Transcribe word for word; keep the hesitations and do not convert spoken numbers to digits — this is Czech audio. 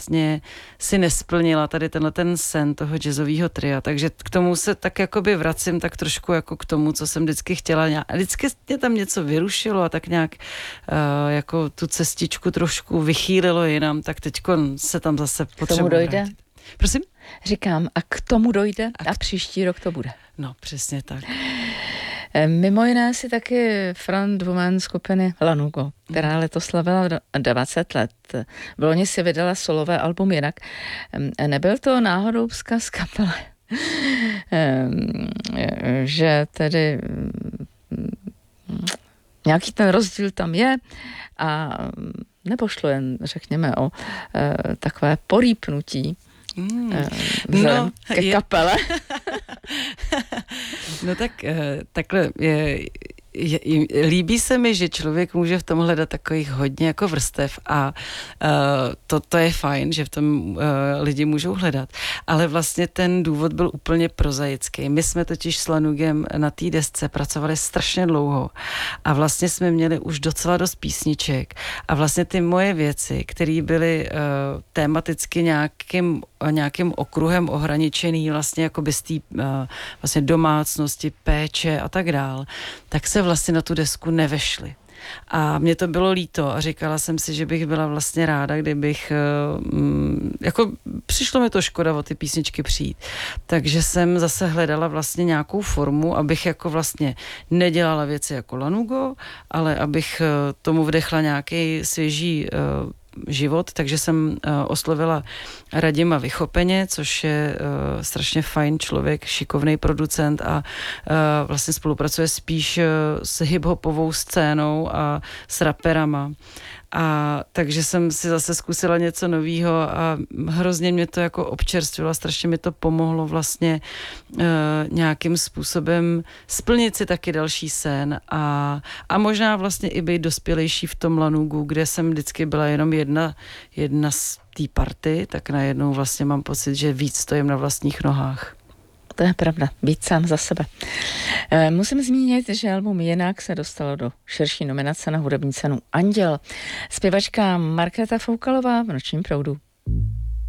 vlastně si nesplnila tady tenhle ten sen toho jazzového tria, takže k tomu se tak jakoby vracím tak trošku jako k tomu, co jsem vždycky chtěla. Vždycky mě tam něco vyrušilo a tak nějak uh, jako tu cestičku trošku vychýlilo jinam, tak teďko se tam zase potřebuji. K tomu dojde? Vrátit. Prosím? Říkám, a k tomu dojde a, a k... příští rok to bude. No, přesně tak. Mimo jiné si taky frontwoman skupiny Lanugo, která letos slavila dvacet let. V loni si vydala solové album jinak. Nebyl to náhodou vzkaz kapele, že tedy nějaký ten rozdíl tam je a nebo šlo jen, řekněme, o takové porýpnutí Mm, no, ke je... kapele. No tak takhle je, je, je, líbí se mi, že člověk může v tom hledat takových hodně jako vrstev a uh, to, to je fajn, že v tom uh, lidi můžou hledat, ale vlastně ten důvod byl úplně prozaický. My jsme totiž s Lanugem na té desce pracovali strašně dlouho a vlastně jsme měli už docela dost písniček a vlastně ty moje věci, které byly uh, tematicky nějakým nějakým okruhem ohraničený vlastně jako by z té uh, vlastně domácnosti, péče a tak dál, tak se vlastně na tu desku nevešly. A mě to bylo líto a říkala jsem si, že bych byla vlastně ráda, kdybych, um, jako přišlo mi to škoda o ty písničky přijít. Takže jsem zase hledala vlastně nějakou formu, abych jako vlastně nedělala věci jako Lanugo, ale abych uh, tomu vdechla nějaký svěží uh, život, takže jsem uh, oslovila Radima Vychopeně, což je uh, strašně fajn člověk, šikovný producent a uh, vlastně spolupracuje spíš uh, s hip-hopovou scénou a s raperama. A takže jsem si zase zkusila něco novýho a hrozně mě to jako občerstvilo a strašně mi to pomohlo vlastně uh, nějakým způsobem splnit si taky další sen a, a možná vlastně i být dospělejší v tom Lanugu, kde jsem vždycky byla jenom jedna, jedna z té party, tak najednou vlastně mám pocit, že víc stojím na vlastních nohách. To je pravda, být sám za sebe. E, musím zmínit, že album Jinak se dostalo do širší nominace na hudební cenu Anděl. Zpěvačka Markéta Foukalová v Nočním proudu.